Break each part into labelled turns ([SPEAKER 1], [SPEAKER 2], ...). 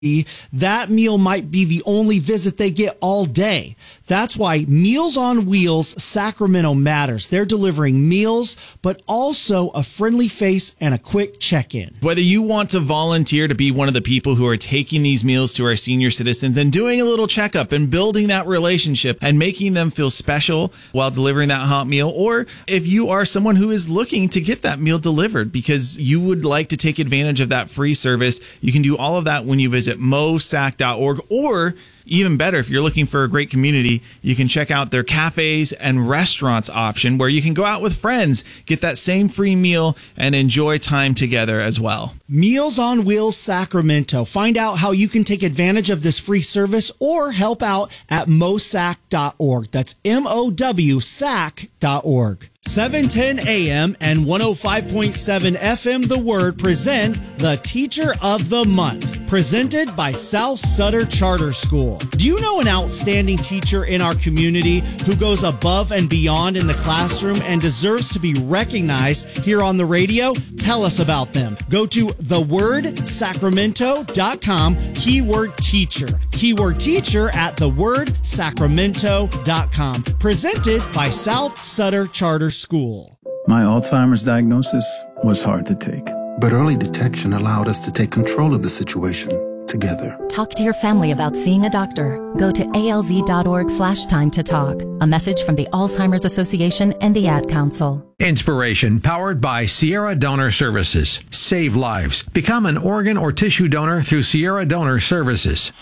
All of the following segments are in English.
[SPEAKER 1] that meal might be the only visit they get all day. That's why Meals on Wheels Sacramento matters. They're delivering meals, but also a friendly face and a quick check-in.
[SPEAKER 2] Whether you want to volunteer to be one of the people who are taking these meals to our senior citizens and doing a little checkup and building that relationship and making them feel special while delivering that hot meal, or if you are someone who is looking to get that meal delivered because you would like to take advantage of that free service, you can do all of that when you visit mosac.org, or even better, if you're looking for a great community, you can check out their cafes and restaurants option where you can go out with friends, get that same free meal, and enjoy time together as well.
[SPEAKER 1] Meals on Wheels Sacramento. Find out how you can take advantage of this free service or help out at mosac.org. That's MOWSAC.org. 710 AM and 105.7 FM The Word present the Teacher of the Month, presented by South Sutter Charter School. Do you know an outstanding teacher in our community who goes above and beyond in the classroom and deserves to be recognized here on the radio? Tell us about them. Go to thewordsacramento.com, keyword teacher. Keyword teacher at thewordsacramento.com. Presented by South Sutter Charter School.
[SPEAKER 3] My Alzheimer's diagnosis was hard to take.
[SPEAKER 4] But early detection allowed us to take control of the situation together.
[SPEAKER 5] Talk to your family about seeing a doctor. Go to alz.org/time to talk. A message from the Alzheimer's Association and the Ad Council.
[SPEAKER 6] Inspiration powered by Sierra Donor Services. Save lives. Become an organ or tissue donor through Sierra Donor Services.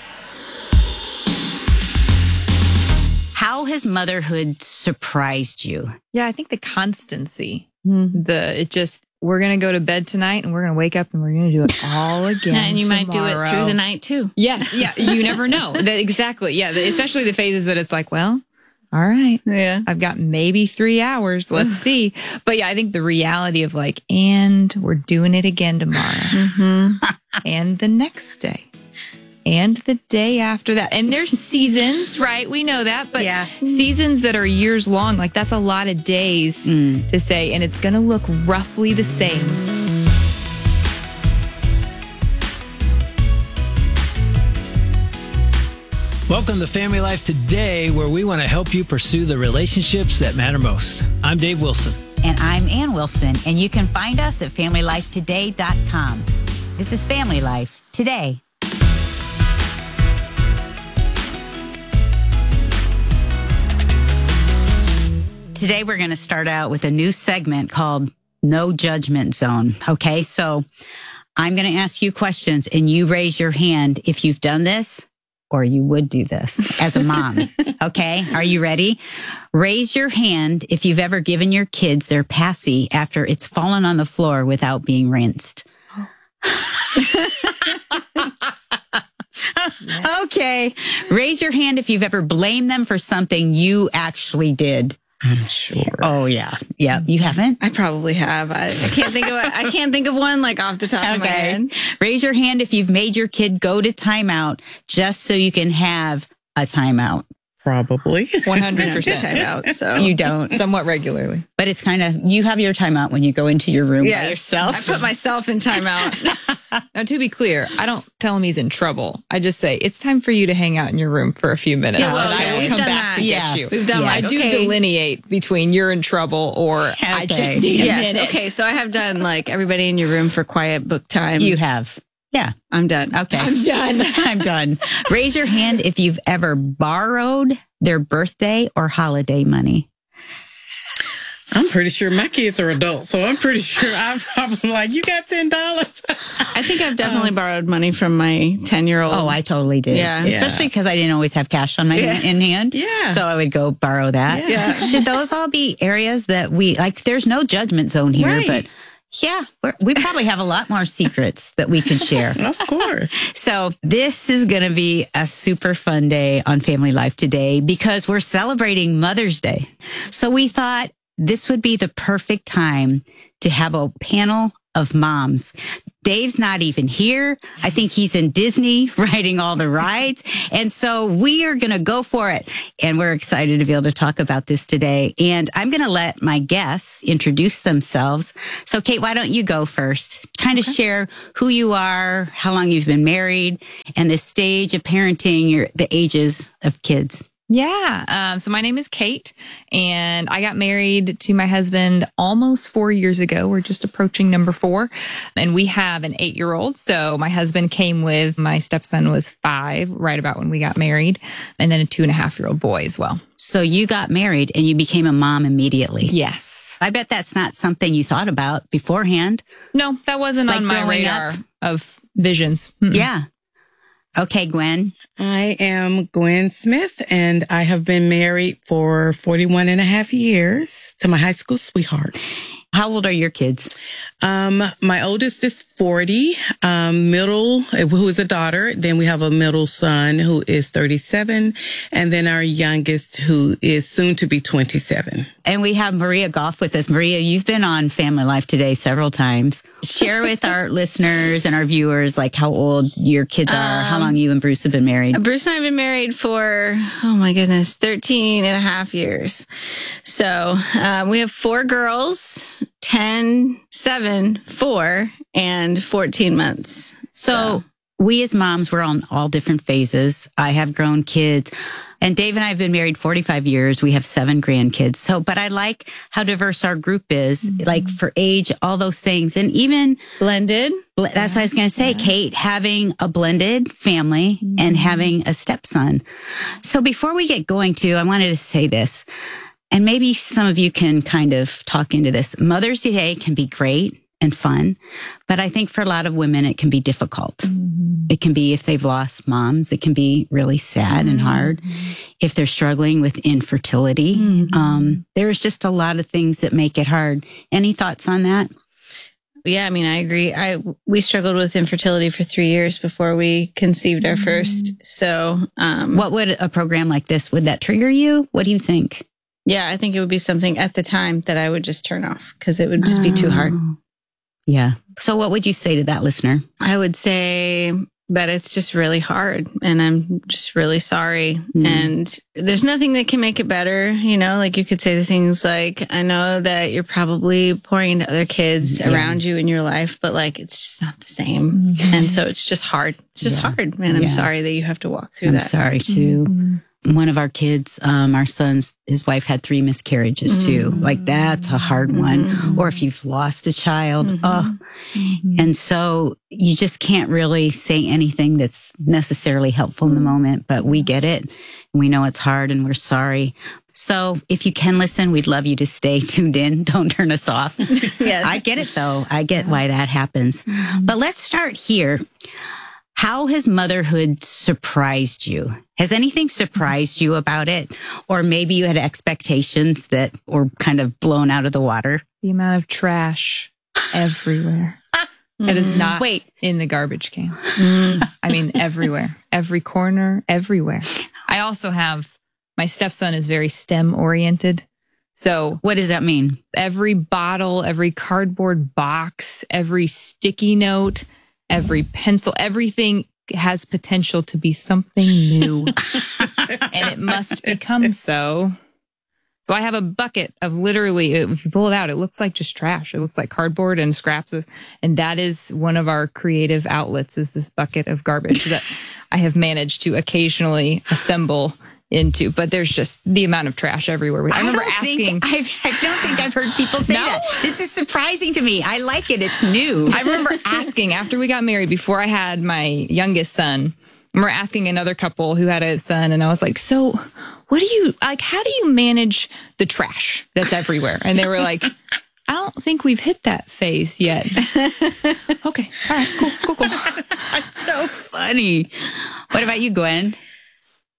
[SPEAKER 7] How has motherhood surprised you?
[SPEAKER 8] Yeah, I think the constancy. We're going to go to bed tonight and we're going to wake up and we're going to do it all again.
[SPEAKER 9] And you
[SPEAKER 8] tomorrow.
[SPEAKER 9] might do it through the night too.
[SPEAKER 8] Yes. Yeah. You never know. Exactly. Yeah. Especially the phases that it's like, well, all right.
[SPEAKER 9] Yeah.
[SPEAKER 8] I've got maybe 3 hours. Let's see. But yeah, I think the reality of like, and we're doing it again tomorrow.
[SPEAKER 9] Mm-hmm.
[SPEAKER 8] And the next day. And the day after that. And there's seasons, right? We know that. But seasons that are years long, like that's a lot of days to say. And it's going to look roughly the same.
[SPEAKER 10] Welcome to Family Life Today, where we want to help you pursue the relationships that matter most. I'm Dave Wilson.
[SPEAKER 7] And I'm Ann Wilson. And you can find us at FamilyLifeToday.com. This is Family Life Today. Today, we're going to start out with a new segment called No Judgment Zone. Okay, so I'm going to ask you questions and you raise your hand if you've done this or you would do this as a mom. Okay, are you ready? Raise your hand if you've ever given your kids their passy after it's fallen on the floor without being rinsed. Okay, raise your hand if you've ever blamed them for something you actually did.
[SPEAKER 9] I'm sure.
[SPEAKER 7] Oh yeah. Yeah. You haven't?
[SPEAKER 9] I probably have. I can't think of I can't think of one like off the top of my head.
[SPEAKER 7] Raise your hand if you've made your kid go to timeout just so you can have a timeout.
[SPEAKER 9] Probably.
[SPEAKER 8] 100%
[SPEAKER 9] timeout. So
[SPEAKER 7] you don't.
[SPEAKER 8] Somewhat regularly.
[SPEAKER 7] But it's kind of, you have your timeout when you go into your room by yourself.
[SPEAKER 9] I put myself in timeout.
[SPEAKER 8] Now, to be clear, I don't tell him he's in trouble. I just say, it's time for you to hang out in your room for a few minutes.
[SPEAKER 9] Yeah, well,
[SPEAKER 8] and I will come back to get you.
[SPEAKER 9] We've done
[SPEAKER 8] I do delineate between you're in trouble or I just need a minute.
[SPEAKER 9] Okay, so I have done like everybody in your room for quiet book time.
[SPEAKER 7] You have. Yeah.
[SPEAKER 9] I'm done.
[SPEAKER 7] Okay.
[SPEAKER 8] I'm done.
[SPEAKER 7] I'm done. Raise your hand if you've ever borrowed their birthday or holiday money.
[SPEAKER 11] I'm pretty sure my kids are adults, so I'm pretty sure I'm probably like, you got $10?
[SPEAKER 9] I think I've definitely borrowed money from my 10-year-old.
[SPEAKER 7] Oh, I totally did.
[SPEAKER 9] Yeah.
[SPEAKER 7] Especially because I didn't always have cash on my in hand.
[SPEAKER 11] Yeah.
[SPEAKER 7] So I would go borrow that.
[SPEAKER 9] Yeah.
[SPEAKER 7] Should those all be areas that we, like, there's no judgment zone here,
[SPEAKER 11] Right.
[SPEAKER 7] but yeah, we probably have a lot more secrets that we could share.
[SPEAKER 11] Of course.
[SPEAKER 7] So this is going to be a super fun day on Family Life Today because we're celebrating Mother's Day. So we thought this would be the perfect time to have a panel of moms. Dave's not even here. I think he's in Disney riding all the rides. And so we are going to go for it. And we're excited to be able to talk about this today. And I'm going to let my guests introduce themselves. So Kate, why don't you go first? Kind of share who you are, how long you've been married, and the stage of parenting, the ages of kids.
[SPEAKER 8] Yeah. So my name is Kate, and I got married to my husband almost 4 years ago. We're just approaching number 4, and we have an 8-year-old. So my husband came with my stepson was 5, right about when we got married, and then a 2.5-year-old boy as well.
[SPEAKER 7] So you got married and you became a mom immediately.
[SPEAKER 8] Yes.
[SPEAKER 7] I bet that's not something you thought about beforehand.
[SPEAKER 8] No, that wasn't on my radar of visions. Mm-mm.
[SPEAKER 7] Yeah. Okay, Gwen.
[SPEAKER 11] I am Gwen Smith, and I have been married for 41 and a half years to my high school sweetheart.
[SPEAKER 7] How old are your kids?
[SPEAKER 11] My oldest is 40, middle, who is a daughter. Then we have a middle son who is 37, and then our youngest who is soon to be 27.
[SPEAKER 7] And we have Maria Goff with us. Maria, you've been on Family Life Today several times. Share with our listeners and our viewers, like how old your kids are, how long you and Bruce have been married.
[SPEAKER 9] Bruce and I have been married for, 13 and a half years. So we have 4 girls, 10, 7, 4, and 14 months.
[SPEAKER 7] So we as moms, we're on all different phases. I have grown kids. And Dave and I have been married 45 years. We have 7 grandkids. So, but I like how diverse our group is, like for age, all those things. And even
[SPEAKER 9] blended.
[SPEAKER 7] That's what I was going to say, Kate, having a blended family and having a stepson. So before we get going to, I wanted to say this, and maybe some of you can kind of talk into this. Mother's Day can be great and fun, but I think for a lot of women, it can be difficult. It can be if they've lost moms. It can be really sad and hard. If they're struggling with infertility, there's just a lot of things that make it hard. Any thoughts on that?
[SPEAKER 9] Yeah, I mean, I agree. We struggled with infertility for 3 years before we conceived our first. So,
[SPEAKER 7] what would a program like this, would that trigger you? What do you think?
[SPEAKER 9] Yeah, I think it would be something at the time that I would just turn off because it would just be too hard.
[SPEAKER 7] Yeah. So what would you say to that listener?
[SPEAKER 9] I would say that it's just really hard and I'm just really sorry. And there's nothing that can make it better. You know, like you could say the things like, I know that you're probably pouring into other kids around you in your life, but like, it's just not the same. And so it's just hard. It's just hard, man. I'm sorry that you have to walk through that.
[SPEAKER 7] I'm sorry too. One of our kids, our son's, his wife had 3 miscarriages too. Like that's a hard one. Or if you've lost a child. And so you just can't really say anything that's necessarily helpful in the moment, but we get it. And we know it's hard and we're sorry. So if you can listen, we'd love you to stay tuned in. Don't turn us off.
[SPEAKER 9] Yes.
[SPEAKER 7] I get it though. I get why that happens. But let's start here. How has motherhood surprised you? Has anything surprised you about it? Or maybe you had expectations that were kind of blown out of the water?
[SPEAKER 8] The amount of trash everywhere. It is not in the garbage can. I mean, everywhere. Every corner, everywhere. I also have, my stepson is very STEM oriented. So
[SPEAKER 7] what does that mean?
[SPEAKER 8] Every bottle, every cardboard box, every sticky note, every pencil, everything has potential to be something new. And it must become so. So I have a bucket of literally, if you pull it out, it looks like just trash. It looks like cardboard and scraps of, and that is one of our creative outlets, is this bucket of garbage that I have managed to occasionally assemble into, but there's just the amount of trash everywhere. I remember asking.
[SPEAKER 7] I don't think I've heard people say that. This is surprising to me. I like it. It's new.
[SPEAKER 8] I remember asking after we got married, before I had my youngest son, I remember asking another couple who had a son, and I was like, so what do you, like, how do you manage the trash that's everywhere? And they were like, I don't think we've hit that phase yet. Okay. All right. Cool.
[SPEAKER 7] That's so funny. What about you, Gwen?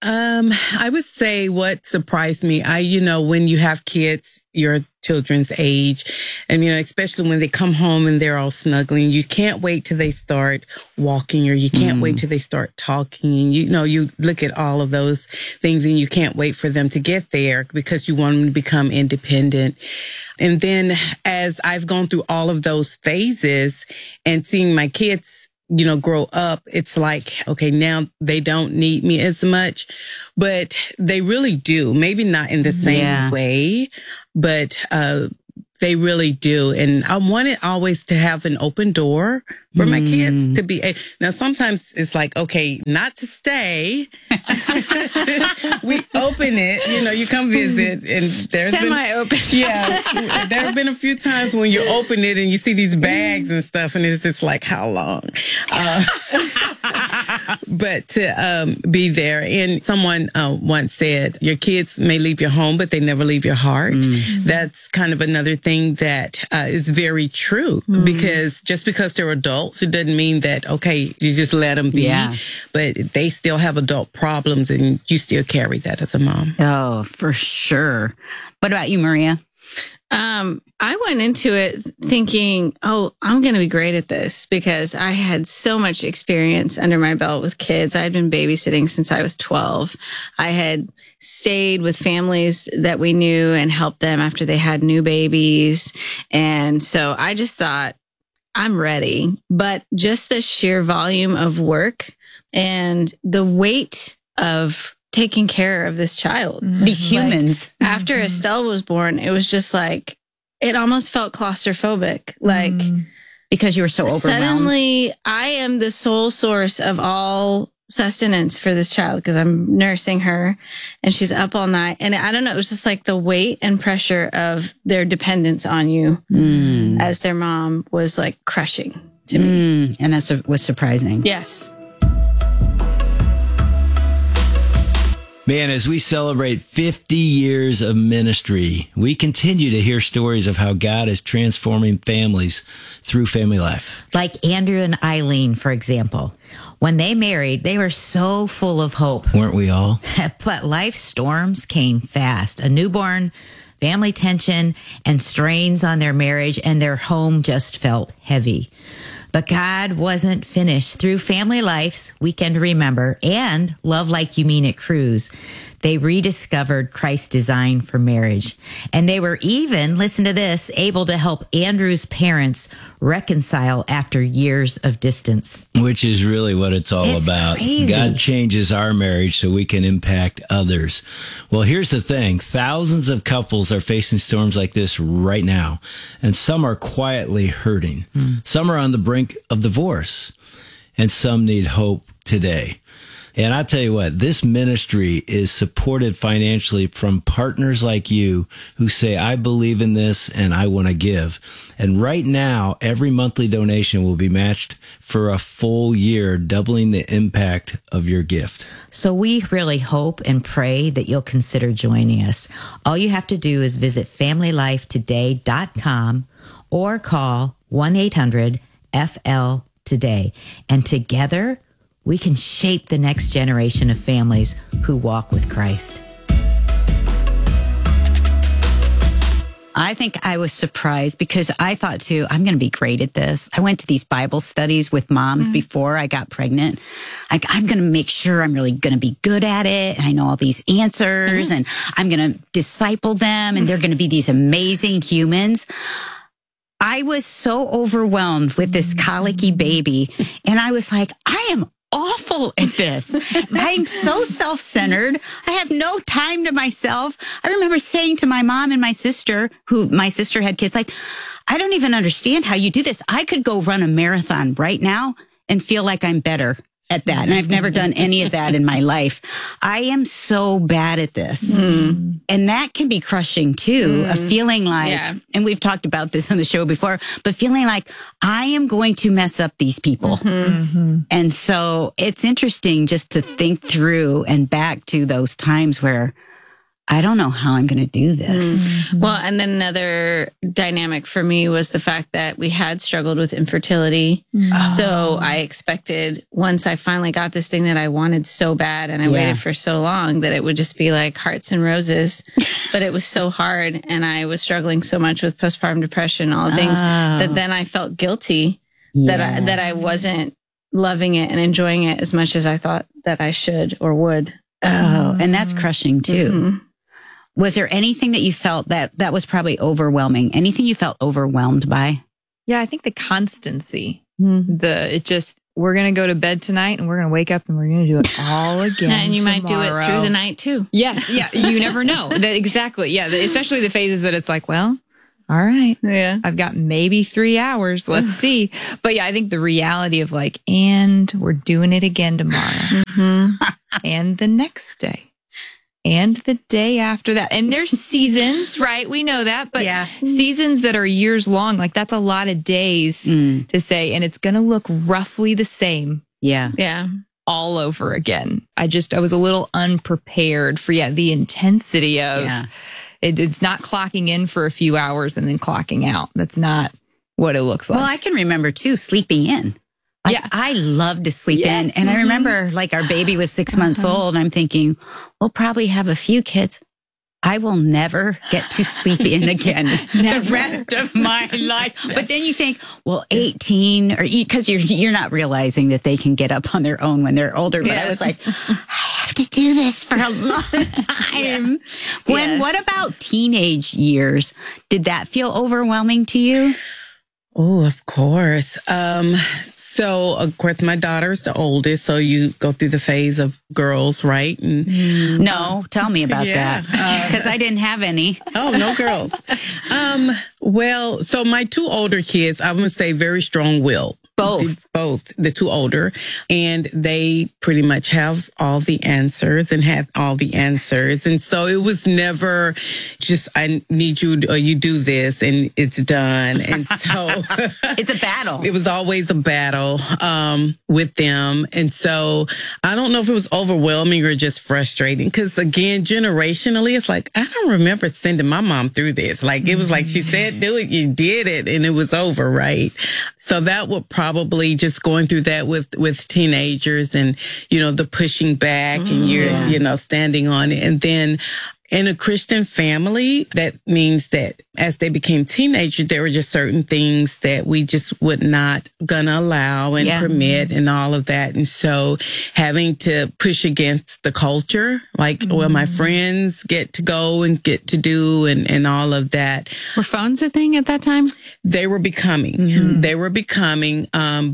[SPEAKER 11] I would say what surprised me, when you have kids, your children's age, and, especially when they come home and they're all snuggling, you can't wait till they start walking, or you can't wait till they start talking. You look at all of those things and you can't wait for them to get there because you want them to become independent. And then as I've gone through all of those phases and seeing my kids grow up, it's like, okay, now they don't need me as much, but they really do. Maybe not in the same way, but they really do. And I wanted always to have an open door for my kids to be. Now, sometimes it's like, okay, not to stay. We open it, you come visit, and there's
[SPEAKER 9] semi-open.
[SPEAKER 11] There have been a few times when you open it and you see these bags and stuff, and it's just like, how long? But to be there. And someone once said, your kids may leave your home, but they never leave your heart. That's kind of another thing that is very true, because just because they're adults, it doesn't mean that, okay, you just let them be, but they still have adult problems and you still carry that as a mom.
[SPEAKER 7] Oh, for sure. What about you, Maria?
[SPEAKER 9] I went into it thinking, I'm going to be great at this because I had so much experience under my belt with kids. I had been babysitting since I was 12. I had stayed with families that we knew and helped them after they had new babies. And so I just thought, I'm ready. But just the sheer volume of work and the weight of taking care of this child.
[SPEAKER 7] These humans.
[SPEAKER 9] After Estelle was born, it was just like, it almost felt claustrophobic. Like,
[SPEAKER 7] because you were so overwhelmed.
[SPEAKER 9] Suddenly, I am the sole source of all sustenance for this child because I'm nursing her and she's up all night. And I don't know, it was just like the weight and pressure of their dependence on you as their mom was like crushing to me.
[SPEAKER 7] And that was surprising.
[SPEAKER 9] Yes.
[SPEAKER 10] Man, as we celebrate 50 years of ministry, we continue to hear stories of how God is transforming families through family life.
[SPEAKER 12] Like Andrew and Eileen, for example. When they married, they were so full of hope.
[SPEAKER 10] Weren't we all?
[SPEAKER 12] But life storms came fast. A newborn, family tension, and strains on their marriage, and their home just felt heavy. But God wasn't finished. Through Family Life's Weekend to Remember and Love Like You Mean It Cruise, they rediscovered Christ's design for marriage. And they were even, listen to this, able to help Andrew's parents reconcile after years of distance.
[SPEAKER 10] Which is really what it's all about.
[SPEAKER 12] Crazy.
[SPEAKER 10] God changes our marriage so we can impact others. Well, here's the thing. Thousands of couples are facing storms like this right now. And some are quietly hurting. Some are on the brink of divorce. And some need hope today. And I tell you what, this ministry is supported financially from partners like you who say, I believe in this and I want to give. And right now, every monthly donation will be matched for a full year, doubling the impact of your gift.
[SPEAKER 12] So we really hope and pray that you'll consider joining us. All you have to do is visit FamilyLifeToday.com or call 1-800-FL-TODAY. And together, we can shape the next generation of families who walk with Christ.
[SPEAKER 7] I think I was surprised because I thought too, I'm going to be great at this. I went to these Bible studies with moms before I got pregnant. I'm going to make sure I'm really going to be good at it. And I know all these answers and I'm going to disciple them and they're going to be these amazing humans. I was so overwhelmed with this colicky baby. And I was like, I am awful at this. I'm so self-centered. I have no time to myself. I remember saying to my mom and my sister had kids, like, I don't even understand how you do this. I could go run a marathon right now and feel like I'm better at that. And I've never done any of that in my life. I am so bad at this. And that can be crushing too, a feeling like, and we've talked about this on the show before, but feeling like I am going to mess up these people. And so it's interesting just to think through and back to those times where I don't know how I'm going to do this.
[SPEAKER 9] Mm-hmm. Well, and then another dynamic for me was the fact that we had struggled with infertility. Mm-hmm. So I expected once I finally got this thing that I wanted so bad and I waited for so long that it would just be like hearts and roses. But it was so hard and I was struggling so much with postpartum depression, all the things that then I felt guilty that I wasn't loving it and enjoying it as much as I thought that I should or would.
[SPEAKER 7] Oh, and that's crushing too. Mm-hmm. Was there anything that you felt that was probably overwhelming? Anything you felt overwhelmed by?
[SPEAKER 8] Yeah, I think the constancy. We're going to go to bed tonight and we're going to wake up and we're going to do it all again.
[SPEAKER 9] And you
[SPEAKER 8] tomorrow.
[SPEAKER 9] might do it through the night too.
[SPEAKER 8] Yes. Yeah. You never know. Exactly. Yeah. Especially the phases that it's like, well, all right.
[SPEAKER 9] Yeah.
[SPEAKER 8] I've got maybe 3 hours. Let's see. But yeah, I think the reality of like, and we're doing it again tomorrow. Mm-hmm. And the next day. And the day after that. And there's seasons, right? We know that. But seasons that are years long, like that's a lot of days to say. And it's going to look roughly the same.
[SPEAKER 7] Yeah.
[SPEAKER 9] Yeah.
[SPEAKER 8] All over again. I was a little unprepared for, the intensity of it's not clocking in for a few hours and then clocking out. That's not what it looks like.
[SPEAKER 7] Well, I can remember too, sleeping in. I love to sleep in. And I remember like our baby was 6 months old and I'm thinking, we'll probably have a few kids. I will never get to sleep in again the rest of my life. But then you think, well, 18 or because you're not realizing that they can get up on their own when they're older. But I was like, I have to do this for a long time. What about teenage years? Did that feel overwhelming to you?
[SPEAKER 11] Oh, of course. So, of course, my daughter's the oldest, so you go through the phase of girls, right? And,
[SPEAKER 7] no, tell me about that, because I didn't have any.
[SPEAKER 11] Oh, no girls. Well, so my 2 older kids, I would say very strong-willed. Both, the 2 older, and they pretty much have all the answers and had all the answers. And so it was never just, I need you, or you do this and it's done. And so
[SPEAKER 7] it's a battle.
[SPEAKER 11] It was always a battle, with them. And so I don't know if it was overwhelming or just frustrating. Cause again, generationally, it's like, I don't remember sending my mom through this. Like it was like, she said, do it, you did it, and it was over. Right. So that would probably just going through that with teenagers and, the pushing back and you're, standing on it. And then in a Christian family, that means that as they became teenagers, there were just certain things that we just would not gonna allow and permit and all of that. And so having to push against the culture, like, well, my friends get to go and get to do and all of that.
[SPEAKER 9] Were phones a thing at that time?
[SPEAKER 11] They were becoming. They were becoming.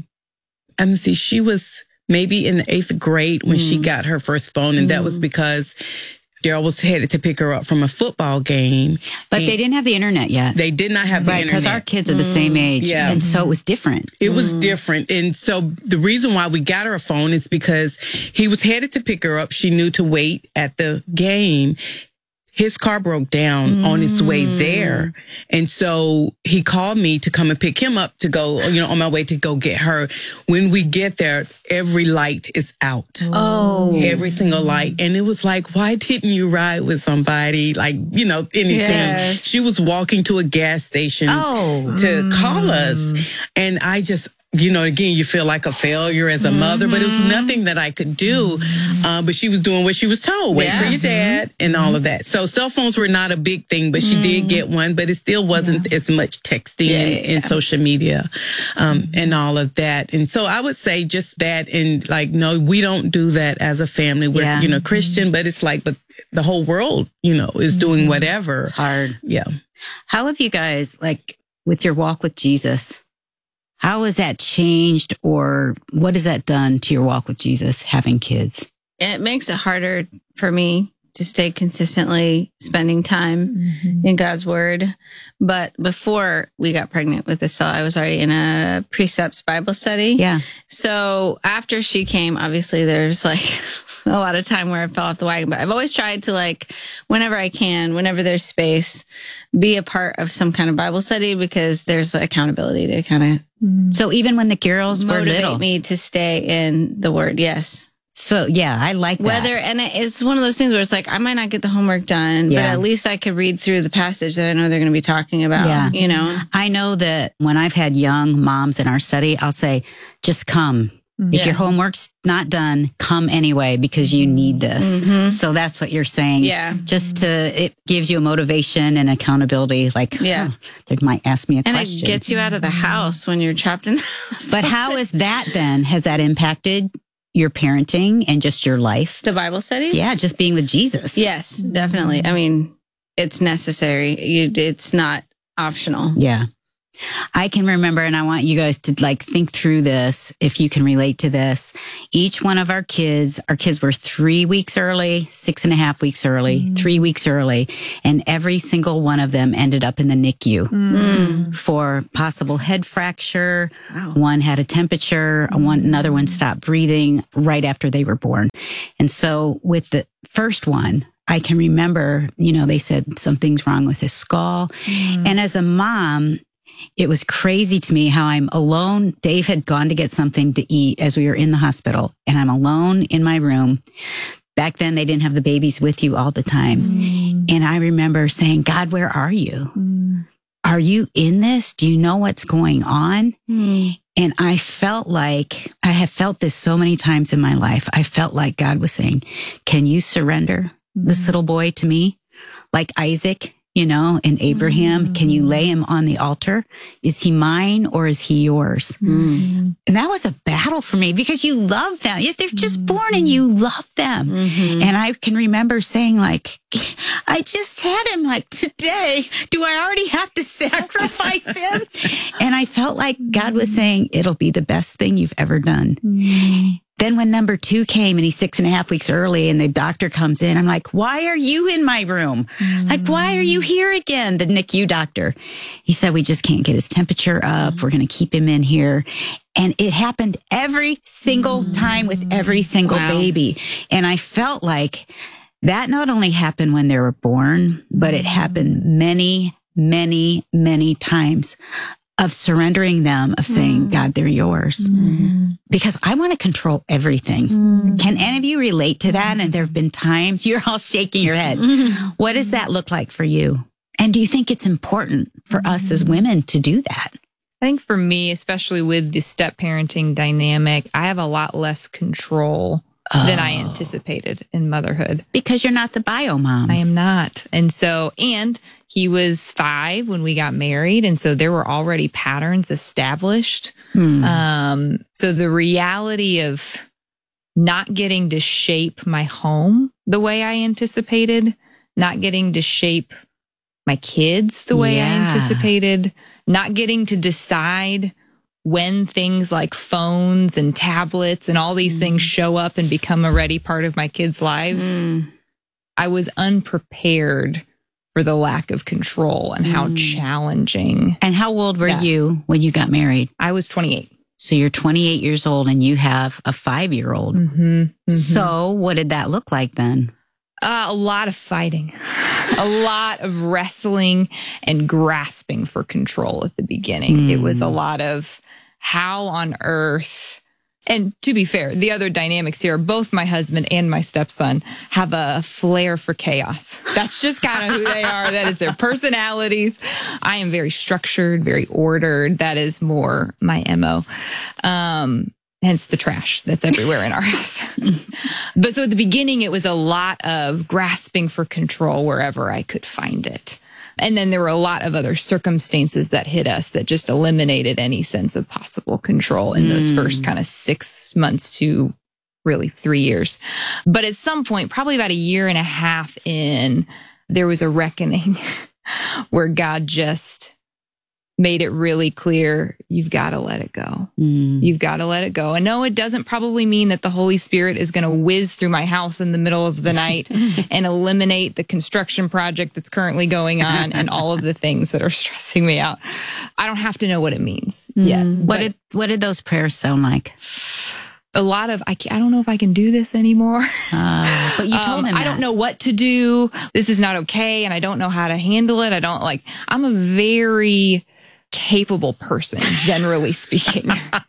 [SPEAKER 11] She was maybe in the 8th grade when she got her first phone, and that was because Daryl was headed to pick her up from a football game.
[SPEAKER 7] But they didn't have the internet yet.
[SPEAKER 11] They did not have the internet.
[SPEAKER 7] Because our kids are the same age. Yeah. And so it was different.
[SPEAKER 11] It was different. And so the reason why we got her a phone is because he was headed to pick her up. She knew to wait at the game. His car broke down on its way there. And so he called me to come and pick him up to go, on my way to go get her. When we get there, every light is out.
[SPEAKER 7] Oh.
[SPEAKER 11] Every single light. And it was like, why didn't you ride with somebody? Like, anything. Yes. She was walking to a gas station to call us. And I just, again, you feel like a failure as a mother, but it was nothing that I could do. But she was doing what she was told. Wait for your dad and all of that. So cell phones were not a big thing, but she did get one, but it still wasn't as much texting and social media, and all of that. And so I would say just that, and like, no, we don't do that as a family. We're, Christian, but it's like, but the whole world, is doing whatever.
[SPEAKER 7] It's hard.
[SPEAKER 11] Yeah.
[SPEAKER 7] How have you guys, like, with your walk with Jesus, how has that changed, or what has that done to your walk with Jesus, having kids?
[SPEAKER 9] It makes it harder for me to stay consistently spending time in God's word. But before we got pregnant with Estelle, I was already in a precepts Bible study.
[SPEAKER 7] Yeah.
[SPEAKER 9] So after she came, obviously there's like a lot of time where I fell off the wagon, but I've always tried to, like, whenever I can, whenever there's space, be a part of some kind of Bible study, because there's accountability to kind of.
[SPEAKER 7] So even when the girls were little,
[SPEAKER 9] motivate me to stay in the word. Yes.
[SPEAKER 7] So, yeah, I like that.
[SPEAKER 9] And it's one of those things where it's like, I might not get the homework done, but at least I could read through the passage that I know they're going to be talking about, you know?
[SPEAKER 7] I know that when I've had young moms in our study, I'll say, just come. If your homework's not done, come anyway, because you need this. So that's what you're saying.
[SPEAKER 9] Yeah.
[SPEAKER 7] It gives you a motivation and accountability. Like, they might ask me a question.
[SPEAKER 9] And it gets you out of the house when you're trapped in the house.
[SPEAKER 7] But how is that then? Has that impacted your parenting and just your life?
[SPEAKER 9] The Bible studies?
[SPEAKER 7] Yeah, just being with Jesus.
[SPEAKER 9] Yes, definitely. I mean, it's necessary. It's not optional.
[SPEAKER 7] Yeah. I can remember, and I want you guys to think through this, if you can relate to this. Each one of our kids were 3 weeks early, 6.5 weeks early, 3 weeks early, and every single one of them ended up in the NICU for possible head fracture. Wow. One had a temperature, another one stopped breathing right after they were born. And so with the first one, I can remember, they said something's wrong with his skull. And as a mom, it was crazy to me how I'm alone. Dave had gone to get something to eat as we were in the hospital, and I'm alone in my room. Back then, they didn't have the babies with you all the time. And I remember saying, God, where are you? Are you in this? Do you know what's going on? And I felt like, I have felt this so many times in my life. I felt like God was saying, can you surrender this little boy to me? Like Isaac, and Abraham, can you lay him on the altar? Is he mine or is he yours? And that was a battle for me because you love them. They're just born and you love them. And I can remember saying I just had him today. Do I already have to sacrifice him? And I felt like God was saying, it'll be the best thing you've ever done. Then when number 2 came and he's 6.5 weeks early and the doctor comes in, I'm like, why are you in my room? Why are you here again? The NICU doctor. He said, we just can't get his temperature up. We're going to keep him in here. And it happened every single time with every single baby. And I felt like that not only happened when they were born, but it happened many, many, many times. Of surrendering them, of saying, God, they're yours. Because I want to control everything. Can any of you relate to that? And there have been times you're all shaking your head. What does that look like for you? And do you think it's important for us as women to do that?
[SPEAKER 8] I think for me, especially with the step parenting dynamic, I have a lot less control than I anticipated in motherhood.
[SPEAKER 7] Because you're not the bio mom.
[SPEAKER 8] I am not. And he was 5 when we got married. And so there were already patterns established. So the reality of not getting to shape my home the way I anticipated, not getting to shape my kids the way I anticipated, not getting to decide when things like phones and tablets and all these things show up and become a ready part of my kids' lives. I was unprepared for the lack of control and how challenging.
[SPEAKER 7] And how old were you when you got married?
[SPEAKER 8] I was 28.
[SPEAKER 7] So you're 28 years old and you have a 5-year-old. So what did that look like then?
[SPEAKER 8] A lot of fighting, a lot of wrestling and grasping for control at the beginning. It was a lot of how on earth. And to be fair, the other dynamics here, both my husband and my stepson have a flair for chaos. That's just kind of who they are. That is their personalities. I am very structured, very ordered. That is more my MO. Hence the trash that's everywhere in our house. But so at the beginning, it was a lot of grasping for control wherever I could find it. And then there were a lot of other circumstances that hit us that just eliminated any sense of possible control in those first kind of 6 months to really 3 years. But at some point, probably about 1.5 years in, there was a reckoning where God just made it really clear, you've got to let it go. You've got to let it go. And no, it doesn't probably mean that the Holy Spirit is going to whiz through my house in the middle of the night and eliminate the construction project that's currently going on and all of the things that are stressing me out. I don't have to know what it means yet.
[SPEAKER 7] What did those prayers sound like?
[SPEAKER 8] A lot of, I don't know if I can do this anymore.
[SPEAKER 7] But you told him
[SPEAKER 8] I don't know what to do. This is not okay. And I don't know how to handle it. I'm a very capable person, generally speaking.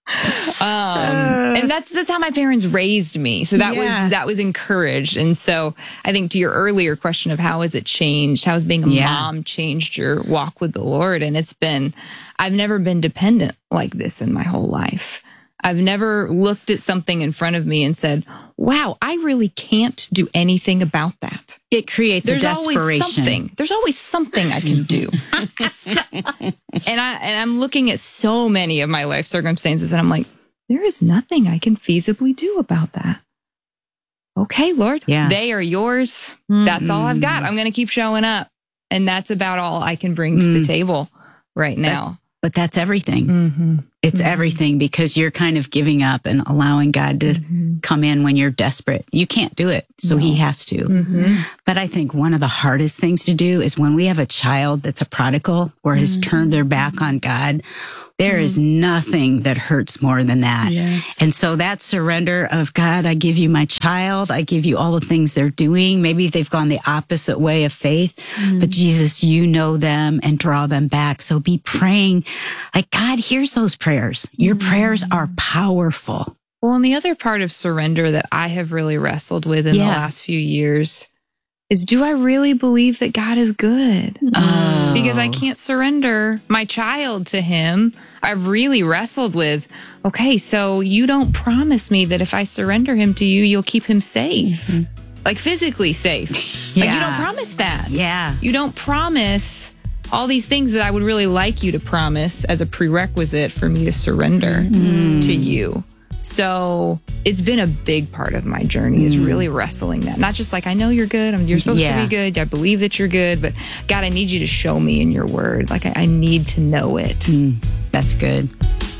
[SPEAKER 8] And that's how my parents raised me. So that was encouraged. And so I think to your earlier question of how has it changed? How has being a mom changed your walk with the Lord? And I've never been dependent like this in my whole life. I've never looked at something in front of me and said, wow, I really can't do anything about that.
[SPEAKER 7] It creates a desperation.
[SPEAKER 8] There's always something I can do. And I'm looking at so many of my life circumstances and I'm like, there is nothing I can feasibly do about that. Okay, Lord, they are yours. That's all I've got. I'm going to keep showing up. And that's about all I can bring to the table right now.
[SPEAKER 7] But that's everything. Mm-hmm. It's everything, because you're kind of giving up and allowing God to come in when you're desperate. You can't do it, so He has to. Mm-hmm. But I think one of the hardest things to do is when we have a child that's a prodigal or has turned their back on God. There is nothing that hurts more than that. Yes. And so that surrender of, God, I give you my child. I give you all the things they're doing. Maybe they've gone the opposite way of faith, but Jesus, you know them and draw them back. So be praying like, God hears those prayers. Your prayers are powerful.
[SPEAKER 8] Well, and the other part of surrender that I have really wrestled with in the last few years is, do I really believe that God is good? Because I can't surrender my child to Him. I've really wrestled with, okay, so you don't promise me that if I surrender him to you, you'll keep him safe, like physically safe. Like you don't promise that.
[SPEAKER 7] Yeah.
[SPEAKER 8] You don't promise all these things that I would really like you to promise as a prerequisite for me to surrender to you. So it's been a big part of my journey is really wrestling that. Not just like, I know you're good. You're supposed to be good. I believe that you're good. But God, I need you to show me in your word. Like I need to know it.
[SPEAKER 7] That's good.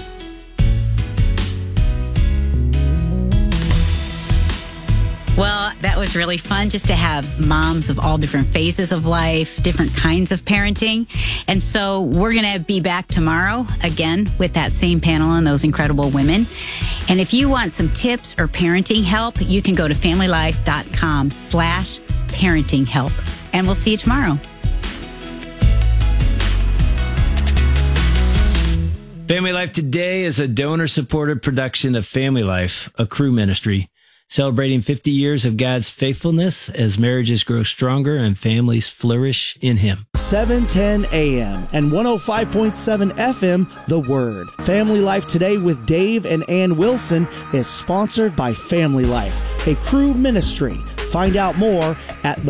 [SPEAKER 7] Well, that was really fun just to have moms of all different phases of life, different kinds of parenting. And so we're going to be back tomorrow again with that same panel and those incredible women. And if you want some tips or parenting help, you can go to familylife.com/parenting help. And we'll see you tomorrow.
[SPEAKER 10] Family Life Today is a donor-supported production of Family Life, a Cru ministry, celebrating 50 years of God's faithfulness as marriages grow stronger and families flourish in Him.
[SPEAKER 1] 710 AM and 105.7 FM, The Word. Family Life Today with Dave and Ann Wilson is sponsored by Family Life, a Cru ministry. Find out more at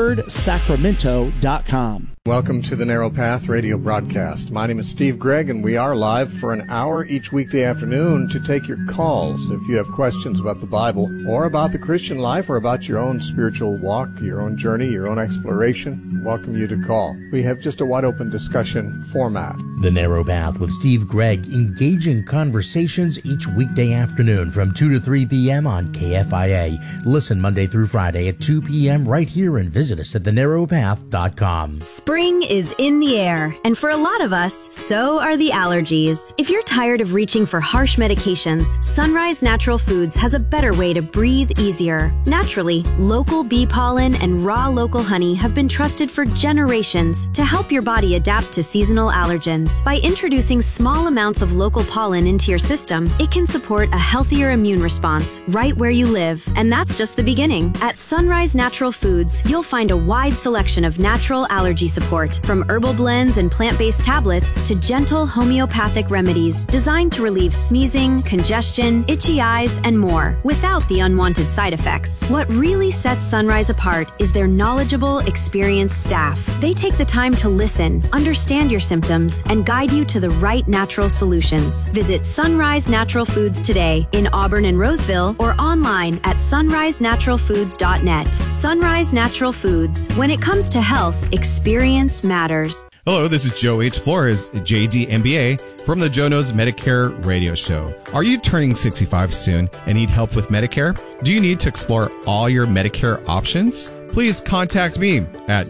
[SPEAKER 1] thewordsacramento.com.
[SPEAKER 13] Welcome to the Narrow Path radio broadcast. My name is Steve Gregg, and we are live for an hour each weekday afternoon to take your calls. If you have questions about the Bible or about the Christian life or about your own spiritual walk, your own journey, your own exploration, we welcome you to call. We have just a wide-open discussion format.
[SPEAKER 14] The Narrow Path with Steve Gregg, engaging conversations each weekday afternoon from 2 to 3 p.m. on KFIA. Listen Monday through Friday at 2 p.m. right here and visit us at thenarrowpath.com.
[SPEAKER 15] Spring is in the air, and for a lot of us, so are the allergies. If you're tired of reaching for harsh medications, Sunrise Natural Foods has a better way to breathe easier. Naturally, local bee pollen and raw local honey have been trusted for generations to help your body adapt to seasonal allergens. By introducing small amounts of local pollen into your system, it can support a healthier immune response right where you live. And that's just the beginning. At Sunrise Natural Foods, you'll find a wide selection of natural allergy support, from herbal blends and plant-based tablets to gentle homeopathic remedies designed to relieve sneezing, congestion, itchy eyes, and more without the unwanted side effects. What really sets Sunrise apart is their knowledgeable, experienced staff. They take the time to listen, understand your symptoms, and guide you to the right natural solutions. Visit Sunrise Natural Foods today in Auburn and Roseville or online at sunrisenaturalfoods.net. Sunrise Natural Foods. When it comes to health, experience matters.
[SPEAKER 16] Hello, this is Joe H. Flores, JD MBA from the Joe Knows Medicare radio show. Are you turning 65 soon and need help with Medicare? Do you need to explore all your Medicare options? Please contact me at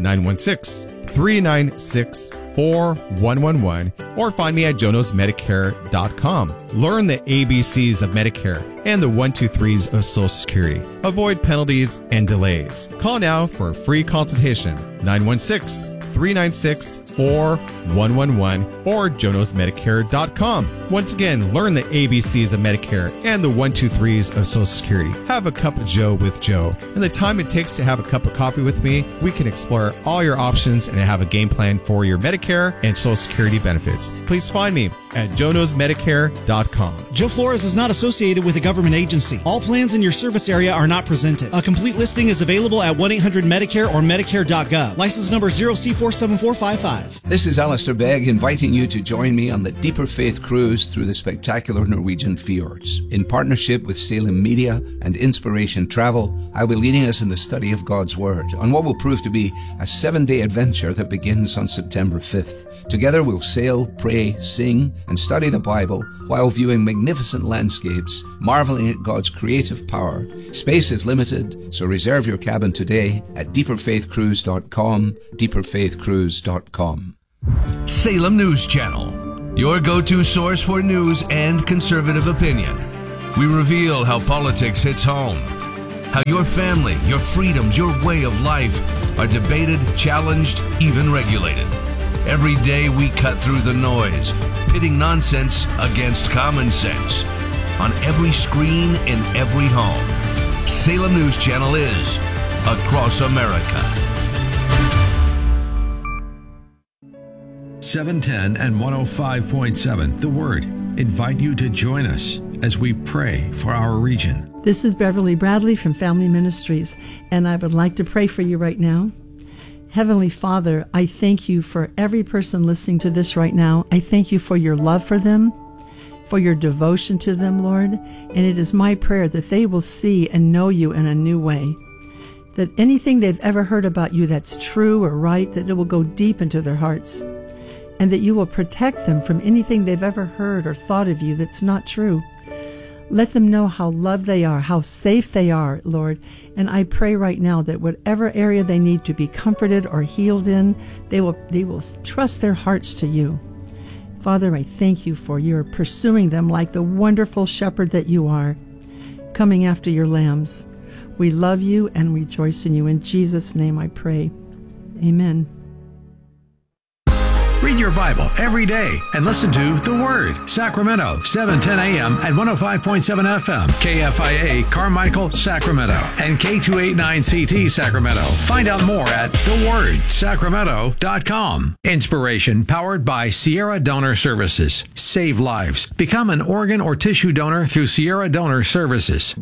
[SPEAKER 16] 916-396-4111 or find me at joeknowsmedicare.com. Learn the ABCs of Medicare and the 1-2-3s of Social Security. Avoid penalties and delays. Call now for a free consultation. 916-396-4111. 396-4111 or jonosmedicare.com. Once again, learn the ABCs of Medicare and the 1, 2, 3s of Social Security. Have a cup of Joe with Joe. In the time it takes to have a cup of coffee with me, we can explore all your options and have a game plan for your Medicare and Social Security benefits. Please find me at jonosmedicare.com.
[SPEAKER 1] Joe Flores is not associated with a government agency. All plans in your service area are not presented. A complete listing is available at 1-800-MEDICARE or Medicare.gov. License number 0C47455.
[SPEAKER 17] This is Alistair Begg inviting you to join me on the Deeper Faith Cruise through the spectacular Norwegian fjords. In partnership with Salem Media and Inspiration Travel, I'll be leading us in the study of God's Word on what will prove to be a 7-day adventure that begins on September 5th. Together we'll sail, pray, sing, and study the Bible while viewing magnificent landscapes, marveling at God's creative power. Space is limited, so reserve your cabin today at deeperfaithcruise.com, deeperfaithcruise.com.
[SPEAKER 18] Salem News Channel, your go-to source for news and conservative opinion. We reveal how politics hits home, how your family, your freedoms, your way of life are debated, challenged, even regulated. Every day we cut through the noise, pitting nonsense against common sense. On every screen, in every home, Salem News Channel is across America.
[SPEAKER 6] 710 and 105.7, The Word, invite you to join us as we pray for our region.
[SPEAKER 19] This is Beverly Bradley from Family Ministries, and I would like to pray for you right now. Heavenly Father, I thank you for every person listening to this right now. I thank you for your love for them, for your devotion to them, Lord. And it is my prayer that they will see and know you in a new way. That anything they've ever heard about you that's true or right, that it will go deep into their hearts. And that you will protect them from anything they've ever heard or thought of you that's not true. Let them know how loved they are, how safe they are, Lord. And I pray right now that whatever area they need to be comforted or healed in, they will trust their hearts to you. Father, I thank you for your pursuing them like the wonderful shepherd that you are, coming after your lambs. We love you and rejoice in you. In Jesus' name I pray. Amen.
[SPEAKER 6] Read your Bible every day and listen to The Word. Sacramento, 710 a.m. at 105.7 FM. KFIA, Carmichael, Sacramento. And K289CT, Sacramento. Find out more at thewordsacramento.com. Inspiration powered by Sierra Donor Services. Save lives. Become an organ or tissue donor through Sierra Donor Services.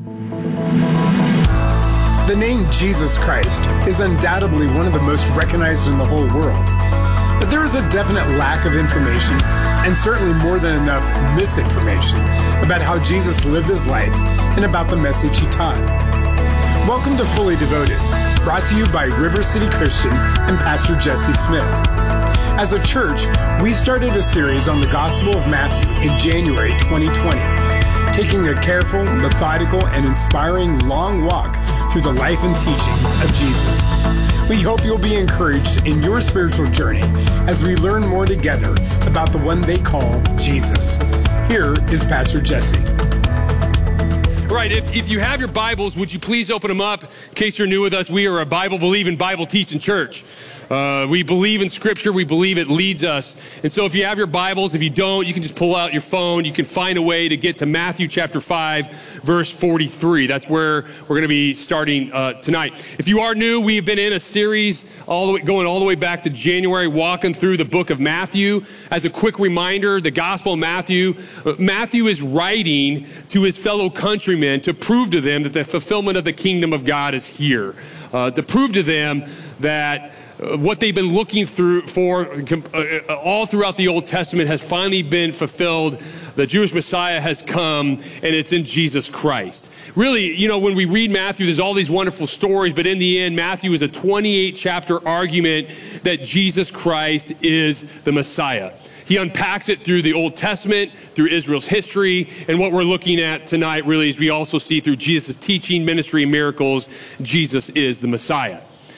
[SPEAKER 20] The name Jesus Christ is undoubtedly one of the most recognized in the whole world. But there is a definite lack of information, and certainly more than enough misinformation, about how Jesus lived his life and about the message he taught. Welcome to Fully Devoted, brought to you by River City Christian and Pastor Jesse Smith. As a church, we started a series on the Gospel of Matthew in January 2020, taking a careful, methodical, and inspiring long walk through the life and teachings of Jesus. We hope you'll be encouraged in your spiritual journey as we learn more together about the one they call Jesus. Here is Pastor Jesse.
[SPEAKER 21] All right, if you have your Bibles, would you please open them up? In case you're new with us, we are a Bible-believing, Bible-teaching church. We believe in Scripture. We believe it leads us. And so if you have your Bibles, if you don't, you can just pull out your phone. You can find a way to get to Matthew chapter 5, verse 43. That's where we're going to be starting tonight. If you are new, we've been in a series going all the way back to January, walking through the book of Matthew. As a quick reminder, the Gospel of Matthew, Matthew is writing to his fellow countrymen to prove to them that the fulfillment of the kingdom of God is here. To prove to them that what they've been looking for all throughout the Old Testament has finally been fulfilled. The Jewish Messiah has come, and it's in Jesus Christ. Really, you know, when we read Matthew, there's all these wonderful stories, but in the end, Matthew is a 28-chapter argument that Jesus Christ is the Messiah. He unpacks it through the Old Testament, through Israel's history, and what we're looking at tonight really is we also see through Jesus' teaching, ministry, and miracles, Jesus is the Messiah.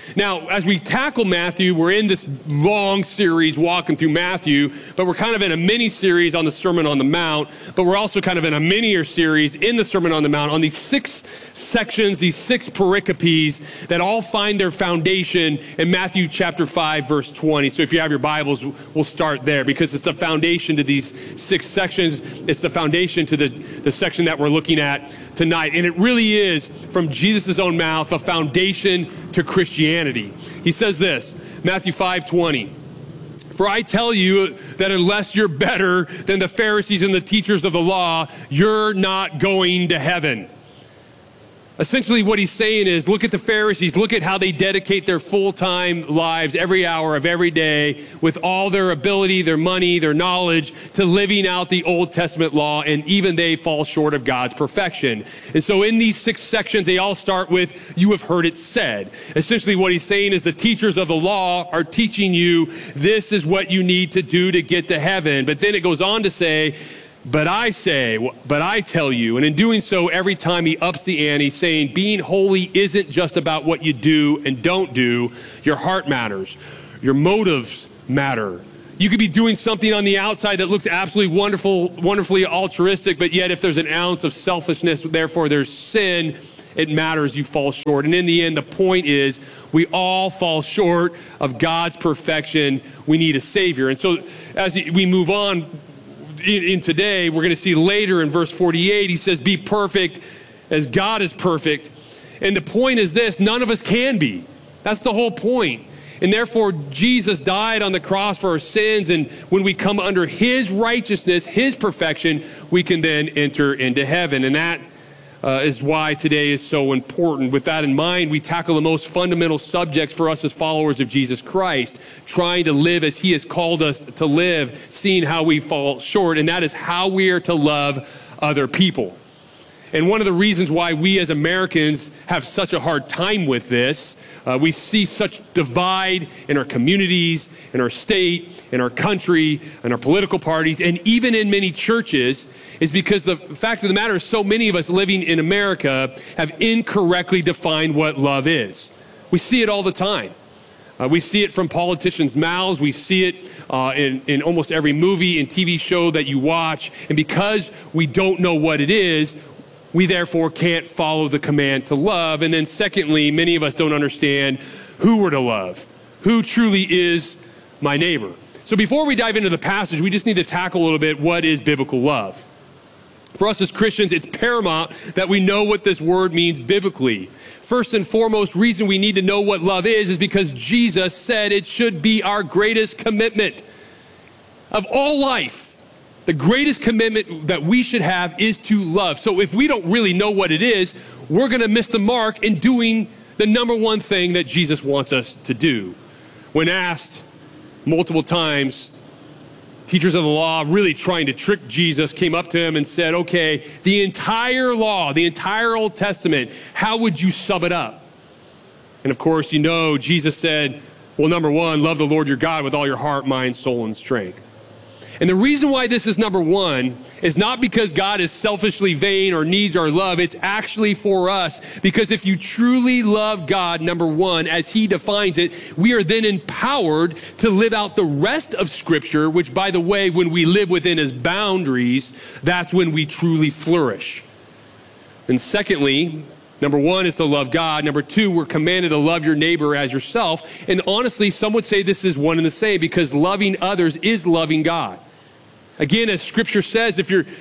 [SPEAKER 21] Now, as we tackle Matthew, we're in this long series walking through Matthew, but we're kind of in a mini series on the Sermon on the Mount, but we're also kind of in a mini series in the Sermon on the Mount on these 6 sections, these 6 pericopes that all find their foundation in Matthew chapter 5, verse 20. So if you have your Bibles, we'll start there because it's the foundation to these 6 sections. It's the foundation to the section that we're looking at tonight. And it really is, from Jesus' own mouth, a foundation to Christianity. He says this, Matthew 5:20. For I tell you that unless you're better than the Pharisees and the teachers of the law, you're not going to heaven. Essentially what he's saying is, look at the Pharisees, look at how they dedicate their full-time lives every hour of every day with all their ability, their money, their knowledge to living out the Old Testament law, and even they fall short of God's perfection. And so in these 6 sections, they all start with, you have heard it said. Essentially what he's saying is the teachers of the law are teaching you this is what you need to do to get to heaven. But then it goes on to say, but I tell you, and in doing so, every time he ups the ante, saying being holy isn't just about what you do and don't do. Your heart matters. Your motives matter. You could be doing something on the outside that looks absolutely wonderfully altruistic, but yet if there's an ounce of selfishness, therefore there's sin, it matters, you fall short. And in the end, the point is we all fall short of God's perfection. We need a Savior. And so as we move on, in today, we're going to see later in verse 48, he says, be perfect as God is perfect. And the point is this, none of us can be. That's the whole point. And therefore, Jesus died on the cross for our sins. And when we come under his righteousness, his perfection, we can then enter into heaven. And that is why today is so important. With that in mind, we tackle the most fundamental subjects for us as followers of Jesus Christ, trying to live as he has called us to live, seeing how we fall short, and that is how we are to love other people. And one of the reasons why we as Americans have such a hard time with this, we see such divide in our communities, in our state, in our country, in our political parties, and even in many churches, is because the fact of the matter is so many of us living in America have incorrectly defined what love is. We see it all the time. We see it from politicians' mouths. We see it in almost every movie and TV show that you watch. And because we don't know what it is, we therefore can't follow the command to love. And then secondly, many of us don't understand who we're to love. Who truly is my neighbor? So before we dive into the passage, we just need to tackle a little bit what is biblical love. For us as Christians, it's paramount that we know what this word means biblically. First and foremost reason we need to know what love is because Jesus said it should be our greatest commitment of all life. The greatest commitment that we should have is to love. So if we don't really know what it is, we're going to miss the mark in doing the number one thing that Jesus wants us to do. When asked multiple times, teachers of the law, really trying to trick Jesus, came up to him and said, okay, the entire law, the entire Old Testament, how would you sum it up? And of course, you know, Jesus said, well, number one, love the Lord your God with all your heart, mind, soul, and strength. And the reason why this is number one is not because God is selfishly vain or needs our love. It's actually for us. Because if you truly love God, number one, as he defines it, we are then empowered to live out the rest of Scripture, which, by the way, when we live within his boundaries, that's when we truly flourish. And secondly, number one is to love God. Number two, we're commanded to love your neighbor as yourself. And honestly, some would say this is one and the same because loving others is loving God. Again, as Scripture says, if you're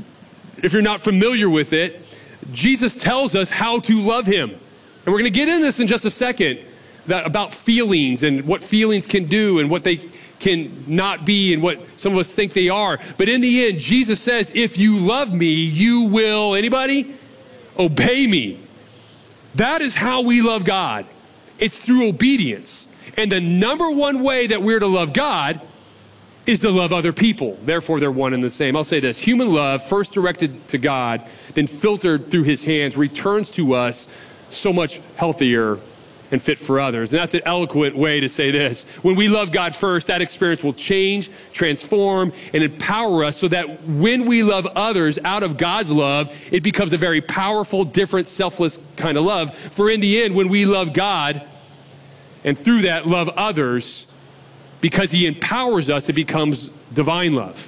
[SPEAKER 21] not familiar with it, Jesus tells us how to love him. And we're going to get into this in just a second, about feelings and what feelings can do and what they can not be and what some of us think they are. But in the end, Jesus says, if you love me, you will, anybody? Obey me. That is how we love God. It's through obedience. And the number one way that we're to love God is to love other people. Therefore, they're one and the same. I'll say this. Human love, first directed to God, then filtered through his hands, returns to us so much healthier and fit for others. And that's an eloquent way to say this. When we love God first, that experience will change, transform, and empower us so that when we love others out of God's love, it becomes a very powerful, different, selfless kind of love. For in the end, when we love God, and through that love others because he empowers us, it becomes divine love.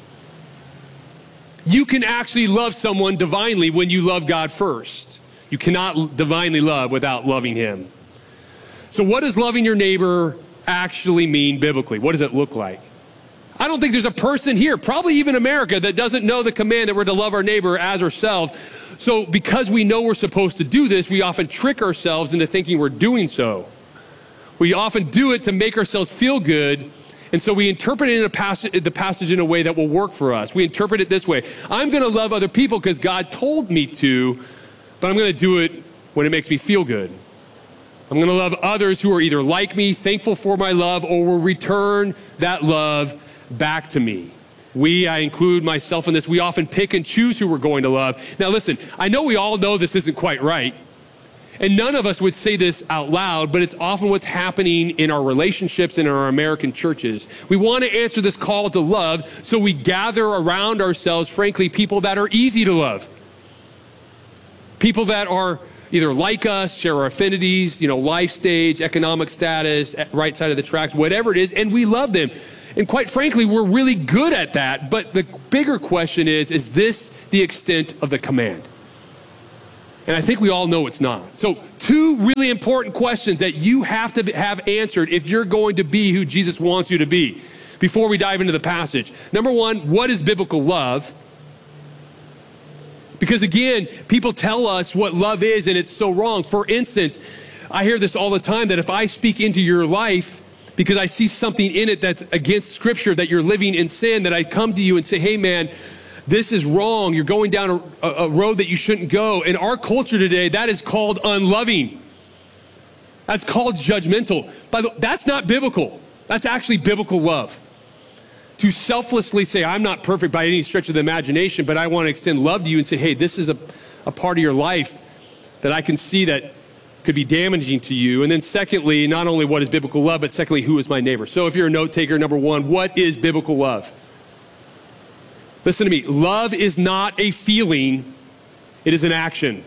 [SPEAKER 21] You can actually love someone divinely when you love God first. You cannot divinely love without loving him. So what does loving your neighbor actually mean biblically? What does it look like? I don't think there's a person here, probably even America, that doesn't know the command that we're to love our neighbor as ourselves. So because we know we're supposed to do this, we often trick ourselves into thinking we're doing so. We often do it to make ourselves feel good. And so we interpret it in the passage in a way that will work for us. We interpret it this way. I'm going to love other people because God told me to, but I'm going to do it when it makes me feel good. I'm going to love others who are either like me, thankful for my love, or will return that love back to me. I include myself in this, we often pick and choose who we're going to love. Now listen, I know we all know this isn't quite right. And none of us would say this out loud, but it's often what's happening in our relationships and in our American churches. We want to answer this call to love, so we gather around ourselves, frankly, people that are easy to love. People that are either like us, share our affinities, life stage, economic status, right side of the tracks, whatever it is, and we love them. And quite frankly, we're really good at that. But the bigger question is this the extent of the command? And I think we all know it's not. So 2 really important questions that you have to have answered if you're going to be who Jesus wants you to be before we dive into the passage. Number 1, what is biblical love? Because again, people tell us what love is and it's so wrong. For instance, I hear this all the time that if I speak into your life because I see something in it that's against Scripture, that you're living in sin, that I come to you and say, hey man, this is wrong. You're going down a road that you shouldn't go. In our culture today, that is called unloving. That's called judgmental. By the way, that's not biblical. That's actually biblical love. To selflessly say, I'm not perfect by any stretch of the imagination, but I want to extend love to you and say, hey, this is a part of your life that I can see that could be damaging to you. And then secondly, not only what is biblical love, but secondly, who is my neighbor? So if you're a note taker, number 1, what is biblical love? Listen to me. Love is not a feeling. It is an action.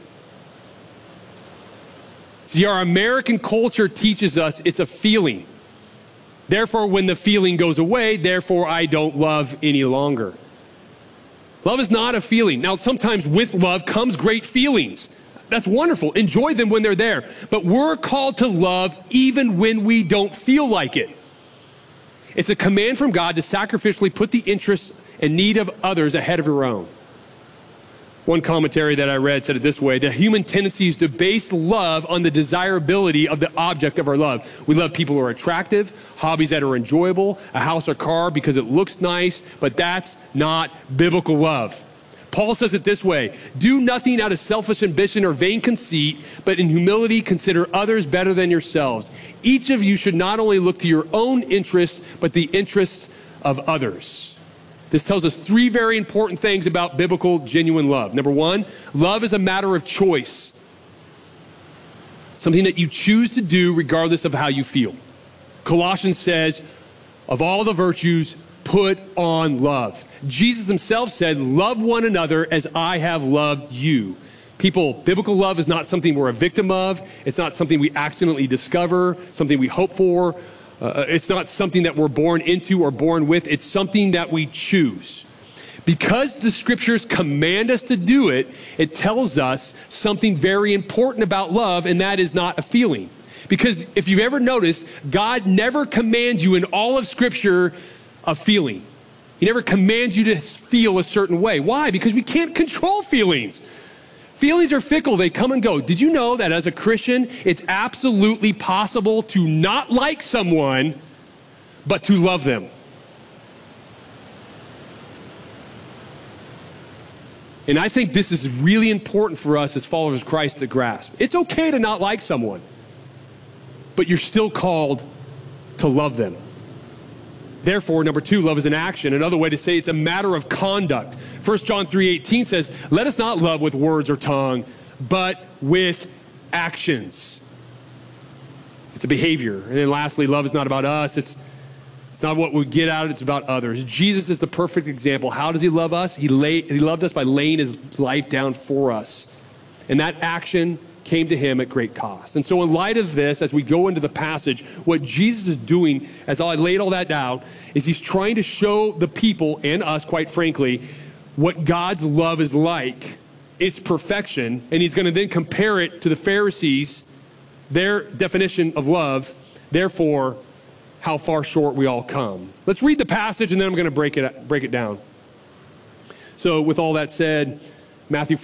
[SPEAKER 21] See, our American culture teaches us it's a feeling. Therefore, when the feeling goes away, therefore I don't love any longer. Love is not a feeling. Now, sometimes with love comes great feelings. That's wonderful. Enjoy them when they're there. But we're called to love even when we don't feel like it. It's a command from God to sacrificially put the interests and need of others ahead of your own. One commentary that I read said it this way: the human tendency is to base love on the desirability of the object of our love. We love people who are attractive, hobbies that are enjoyable, a house or car because it looks nice, but that's not biblical love. Paul says it this way: do nothing out of selfish ambition or vain conceit, but in humility consider others better than yourselves. Each of you should not only look to your own interests, but the interests of others. This tells us 3 very important things about biblical, genuine love. Number 1, love is a matter of choice. Something that you choose to do regardless of how you feel. Colossians says, of all the virtues, put on love. Jesus himself said, love one another as I have loved you. Biblical love is not something we're a victim of. It's not something we accidentally discover, something we hope for. It's not something that we're born into or born with. It's something that we choose. Because the Scriptures command us to do it, it tells us something very important about love, and that is not a feeling. Because if you've ever noticed, God never commands you in all of Scripture a feeling. He never commands you to feel a certain way. Why? Because we can't control feelings. Feelings are fickle. They come and go. Did you know that as a Christian, it's absolutely possible to not like someone, but to love them? And I think this is really important for us as followers of Christ to grasp. It's okay to not like someone, but you're still called to love them. Therefore, number 2, love is an action. Another way to say it's a matter of conduct. 1 John 3:18 says, let us not love with words or tongue, but with actions. It's a behavior. And then lastly, love is not about us. It's not what we get out of it. It's about others. Jesus is the perfect example. How does he love us? He loved us by laying his life down for us. And that action came to him at great cost. And so in light of this, as we go into the passage, what Jesus is doing, as I laid all that down, is he's trying to show the people, and us, quite frankly, what God's love is like, its perfection, and he's going to then compare it to the Pharisees, their definition of love, therefore, how far short we all come. Let's read the passage, and then I'm going to break it down. So with all that said, Matthew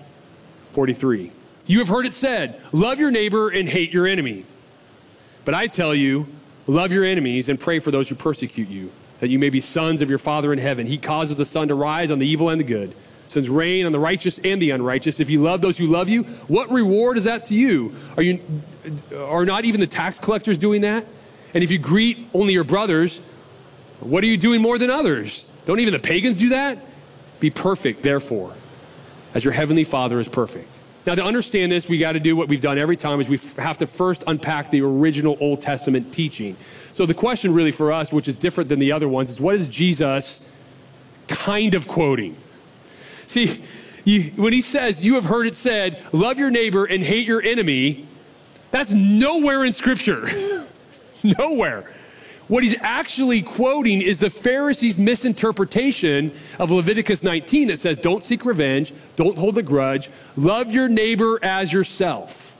[SPEAKER 21] 5:43. You have heard it said, love your neighbor and hate your enemy. But I tell you, love your enemies and pray for those who persecute you, that you may be sons of your Father in heaven. He causes the sun to rise on the evil and the good, sends rain on the righteous and the unrighteous. If you love those who love you, what reward is that to you? Are not even the tax collectors doing that? And if you greet only your brothers, what are you doing more than others? Don't even the pagans do that? Be perfect, therefore, as your heavenly Father is perfect. Now, to understand this, we got to do what we've done every time, is we have to first unpack the original Old Testament teaching. So the question really for us, which is different than the other ones, is what is Jesus kind of quoting? See, when he says, you have heard it said, love your neighbor and hate your enemy, that's nowhere in Scripture. Nowhere. What he's actually quoting is the Pharisees' misinterpretation of Leviticus 19 that says, don't seek revenge, don't hold a grudge, love your neighbor as yourself.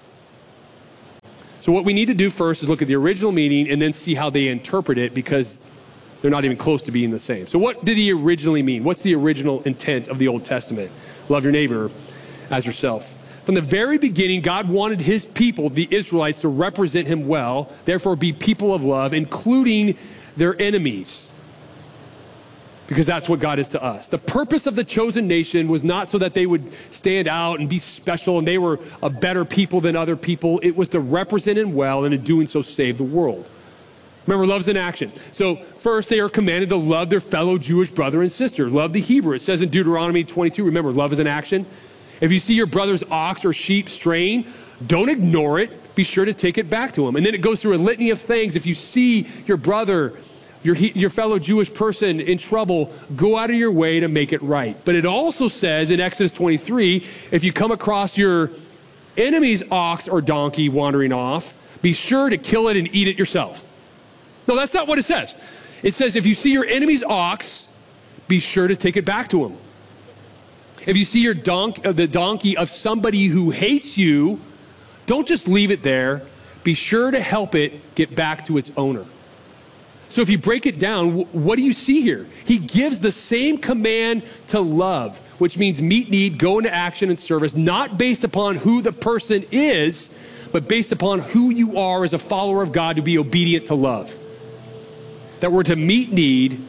[SPEAKER 21] So what we need to do first is look at the original meaning and then see how they interpret it, because they're not even close to being the same. So what did he originally mean? What's the original intent of the Old Testament? Love your neighbor as yourself. From the very beginning, God wanted his people, the Israelites, to represent him well, therefore be people of love, including their enemies, because that's what God is to us. The purpose of the chosen nation was not so that they would stand out and be special and they were a better people than other people. It was to represent him well, and in doing so save the world. Remember, love's in action. So first, they are commanded to love their fellow Jewish brother and sister. Love the Hebrew. It says in Deuteronomy 22, remember, love is in action. If you see your brother's ox or sheep straying, don't ignore it. Be sure to take it back to him. And then it goes through a litany of things. If you see your brother, your fellow Jewish person in trouble, go out of your way to make it right. But it also says in Exodus 23, if you come across your enemy's ox or donkey wandering off, be sure to kill it and eat it yourself. No, that's not what it says. It says if you see your enemy's ox, be sure to take it back to him. If you see the donkey of somebody who hates you, don't just leave it there. Be sure to help it get back to its owner. So if you break it down, what do you see here? He gives the same command to love, which means meet need, go into action and service, not based upon who the person is, but based upon who you are as a follower of God, to be obedient to love. That we're to meet need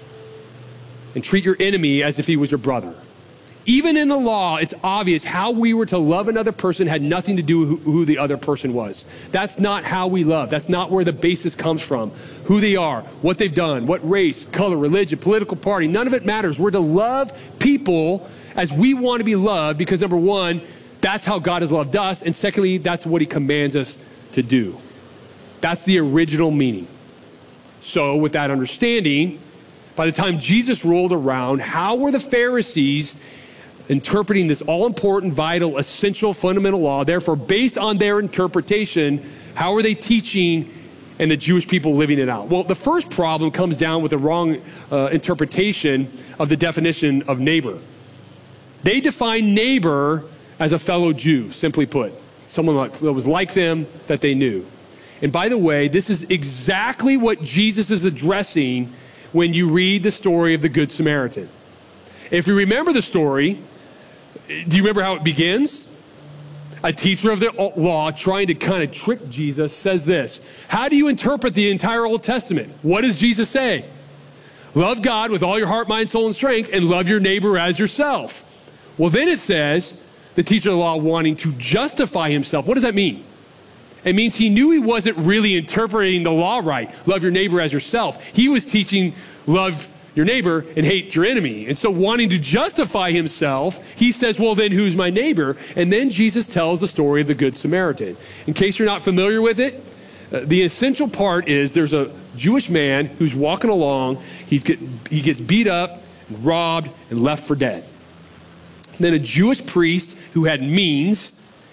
[SPEAKER 21] and treat your enemy as if he was your brother. Even in the law, it's obvious how we were to love another person had nothing to do with who the other person was. That's not how we love. That's not where the basis comes from. Who they are, what they've done, what race, color, religion, political party, none of it matters. We're to love people as we want to be loved, because number one, that's how God has loved us. And secondly, that's what he commands us to do. That's the original meaning. So with that understanding, by the time Jesus rolled around, how were the Pharisees interpreting this all-important, vital, essential, fundamental law? Therefore, based on their interpretation, how are they teaching and the Jewish people living it out? Well, the first problem comes down with the wrong interpretation of the definition of neighbor. They define neighbor as a fellow Jew, simply put, someone that was like them that they knew. And by the way, this is exactly what Jesus is addressing when you read the story of the Good Samaritan. If you remember the story, do you remember how it begins? A teacher of the law, trying to kind of trick Jesus, says this: how do you interpret the entire Old Testament? What does Jesus say? Love God with all your heart, mind, soul, and strength, and love your neighbor as yourself. Well, then it says, the teacher of the law wanting to justify himself. What does that mean? It means he knew he wasn't really interpreting the law right. Love your neighbor as yourself. He was teaching love your neighbor and hate your enemy. And so wanting to justify himself, he says, well, then who's my neighbor? And then Jesus tells the story of the Good Samaritan. In case you're not familiar with it, the essential part is there's a Jewish man who's walking along. He gets beat up, robbed, and left for dead. And then a Jewish priest who had means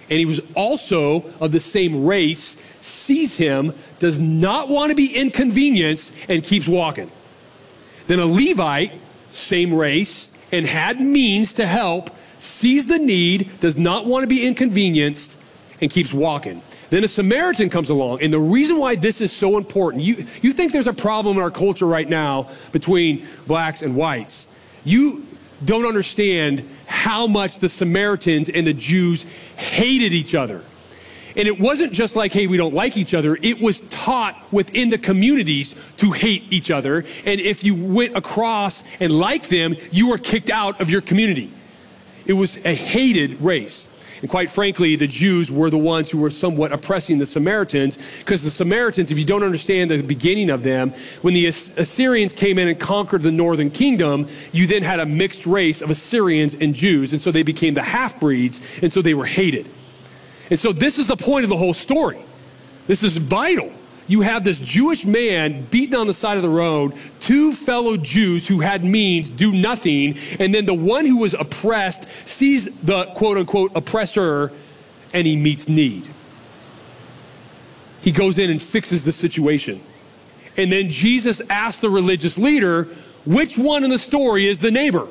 [SPEAKER 21] and he was also of the same race, sees him, does not want to be inconvenienced, and keeps walking. Then a Levite, same race, and had means to help, sees the need, does not want to be inconvenienced, and keeps walking. Then a Samaritan comes along, and the reason why this is so important, you think there's a problem in our culture right now between blacks and whites. You don't understand how much the Samaritans and the Jews hated each other. And it wasn't just like, hey, we don't like each other. It was taught within the communities to hate each other. And if you went across and liked them, you were kicked out of your community. It was a hated race. And quite frankly, the Jews were the ones who were somewhat oppressing the Samaritans, because the Samaritans, if you don't understand the beginning of them, when the Assyrians came in and conquered the northern kingdom, you then had a mixed race of Assyrians and Jews, and so they became the half-breeds, and so they were hated. And so this is the point of the whole story. This is vital. You have this Jewish man beaten on the side of the road, two fellow Jews who had means do nothing, and then the one who was oppressed sees the quote-unquote oppressor, and he meets need. He goes in and fixes the situation. And then Jesus asks the religious leader, which one in the story is the neighbor?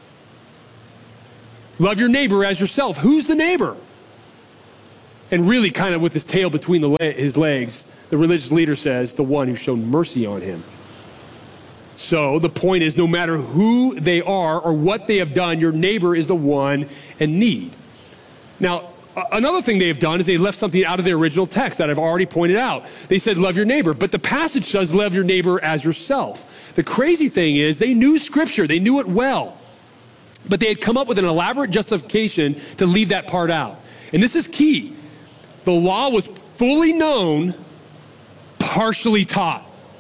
[SPEAKER 21] Love your neighbor as yourself. Who's the neighbor? And really kind of with his tail between his legs, the religious leader says, the one who showed mercy on him. So the point is, no matter who they are or what they have done, your neighbor is the one in need. Now, another thing they have done is they left something out of the original text that I've already pointed out. They said, love your neighbor, but the passage says, love your neighbor as yourself. The crazy thing is, they knew Scripture, they knew it well, but they had come up with an elaborate justification to leave that part out. And this is key. The law was fully known, partially taught.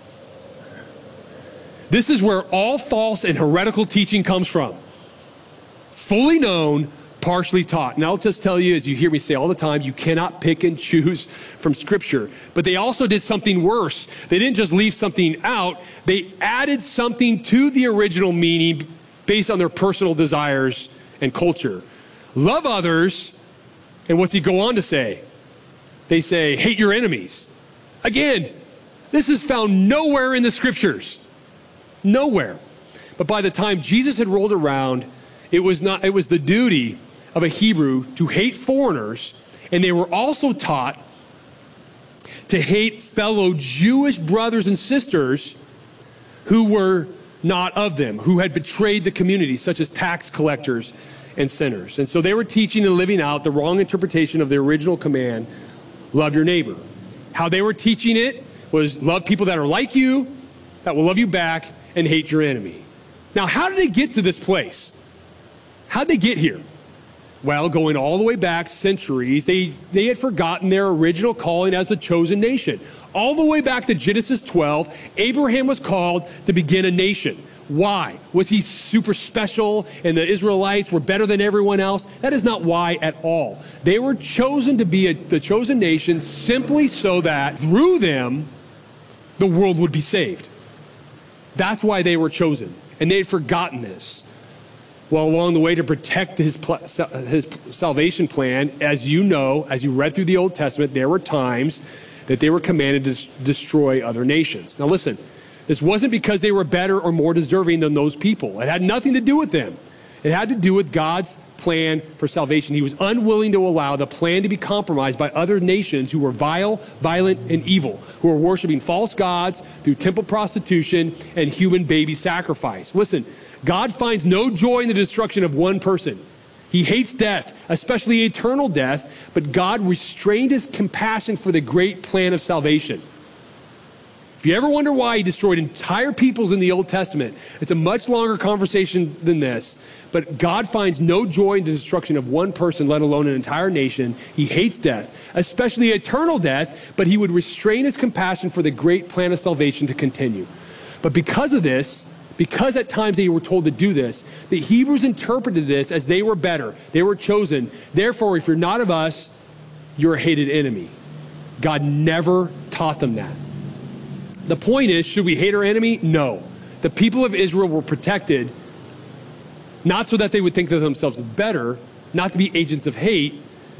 [SPEAKER 21] This is where all false and heretical teaching comes from. Fully known, partially taught. And I'll just tell you, as you hear me say all the time, you cannot pick and choose from Scripture. But they also did something worse. They didn't just leave something out. They added something to the original meaning based on their personal desires and culture. Love others, and what's he go on to say? They say, hate your enemies. Again, this is found nowhere in the Scriptures. Nowhere. But by the time Jesus had rolled around, it was the duty of a Hebrew to hate foreigners, and they were also taught to hate fellow Jewish brothers and sisters who were not of them, who had betrayed the community, such as tax collectors and sinners. And so they were teaching and living out the wrong interpretation of the original command, love your neighbor. How they were teaching it was love people that are like you, that will love you back, and hate your enemy. Now, how did they get to this place? How did they get here? Well, going all the way back centuries, they had forgotten their original calling as the chosen nation. All the way back to Genesis 12, Abraham was called to begin a nation. Why? Was he super special and the Israelites were better than everyone else? That is not why at all. They were chosen to be the chosen nation simply so that through them, the world would be saved. That's why they were chosen. And they had forgotten this. Well, along the way to protect his salvation plan, as you know, as you read through the Old Testament, there were times that they were commanded to destroy other nations. Now listen, this wasn't because they were better or more deserving than those people. It had nothing to do with them. It had to do with God's plan for salvation. He was unwilling to allow the plan to be compromised by other nations who were vile, violent, and evil, who were worshiping false gods through temple prostitution and human baby sacrifice. Listen, God finds no joy in the destruction of one person. He hates death, especially eternal death, but God restrained his compassion for the great plan of salvation. If you ever wonder why he destroyed entire peoples in the Old Testament, it's a much longer conversation than this. But God finds no joy in the destruction of one person, let alone an entire nation. He hates death, especially eternal death, but he would restrain his compassion for the great plan of salvation to continue. But because of this, because at times they were told to do this, the Hebrews interpreted this as they were better. They were chosen. Therefore, if you're not of us, you're a hated enemy. God never taught them that. The point is, should we hate our enemy? No. The people of Israel were protected, not so that they would think of themselves as better, not to be agents of hate,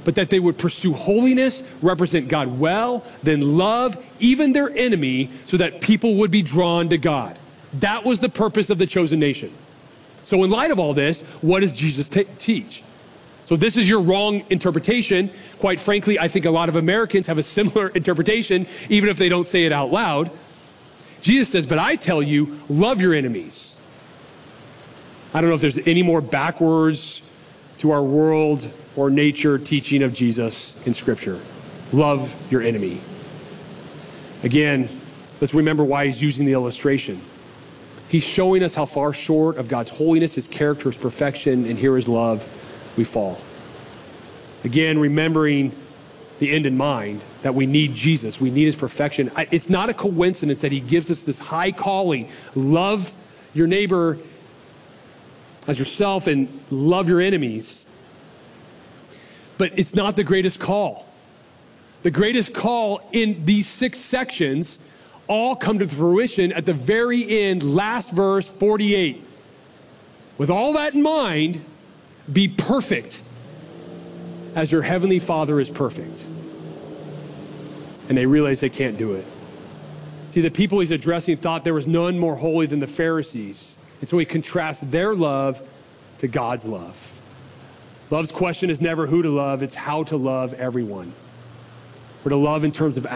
[SPEAKER 21] but that they would pursue holiness, represent God well, then love even their enemy so that people would be drawn to God. That was the purpose of the chosen nation. So in light of all this, what does Jesus teach? So this is your wrong interpretation. Quite frankly, I think a lot of Americans have a similar interpretation, even if they don't say it out loud. Jesus says, but I tell you, love your enemies. I don't know if there's any more backwards to our world or nature teaching of Jesus in Scripture. Love your enemy. Again, let's remember why he's using the illustration. He's showing us how far short of God's holiness, his character, his perfection, and here his love, we fall. Again, remembering the end in mind, that we need Jesus, we need his perfection. It's not a coincidence that he gives us this high calling, love your neighbor as yourself and love your enemies. But it's not the greatest call. The greatest call in these 6 sections all come to fruition at the very end, last verse 48. With all that in mind, be perfect as your heavenly Father is perfect. And they realize they can't do it. See, the people he's addressing thought there was none more holy than the Pharisees. And so he contrasts their love to God's love. Love's question is never who to love, it's how to love everyone. We're to love in terms of